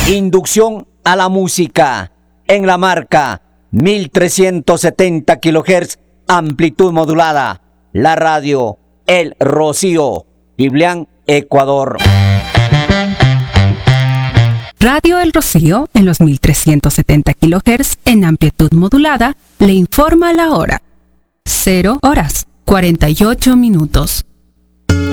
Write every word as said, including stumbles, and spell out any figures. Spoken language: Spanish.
Inducción a la música en la marca mil trescientos setenta kilohertz, amplitud modulada. La radio El Rocío, Biblián, Ecuador. Radio El Rocío en los mil trescientos setenta kilohertz en amplitud modulada le informa la hora. Cero horas, cuarenta y ocho minutos.